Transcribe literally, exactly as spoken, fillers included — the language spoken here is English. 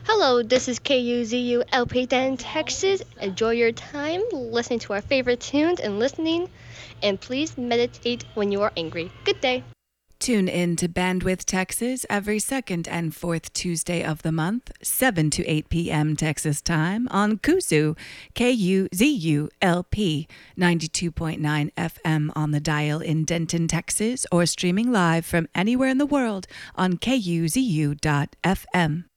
Hello, this is K U Z U L P Dan, Texas. Enjoy your time listening to our favorite tunes and listening, and please meditate when you are angry. Good day. Tune in to Bandwidth Texas every second and fourth Tuesday of the month, seven to eight p.m. Texas time on Kuzu, K U Z U L P, ninety-two point nine F M on the dial in Denton, Texas, or streaming live from anywhere in the world on K U Z U dot F M.